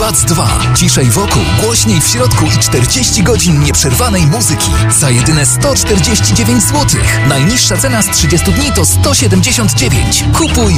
Bac 2. Ciszej wokół, głośniej w środku i 40 godzin nieprzerwanej muzyki. Za jedyne 149 zł. Najniższa cena z 30 dni to 179. Kupuj